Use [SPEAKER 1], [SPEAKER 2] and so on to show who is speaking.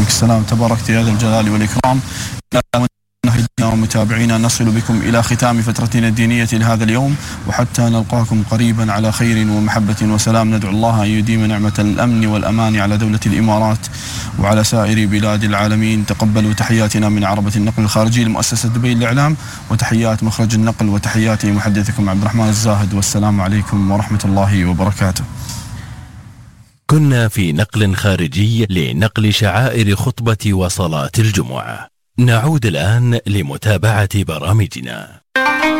[SPEAKER 1] عليك السلام. تباركت يا ذا الجلال والإكرام. ومتابعينا، نصل بكم إلى ختام فترتنا الدينية لهذا اليوم، وحتى نلقاكم قريبا على خير ومحبة وسلام. ندعو الله أن يديم نعمة الأمن والأمان على دولة الإمارات وعلى سائر بلاد العالمين. تقبلوا تحياتنا من عربة النقل الخارجي لمؤسسة دبي للإعلام، وتحيات مخرج النقل، وتحياتي محدثكم عبد الرحمن الزاهد، والسلام عليكم ورحمة الله وبركاته.
[SPEAKER 2] كنا في نقل خارجي لنقل شعائر خطبة وصلاة الجمعة. نعود الآن لمتابعة برامجنا.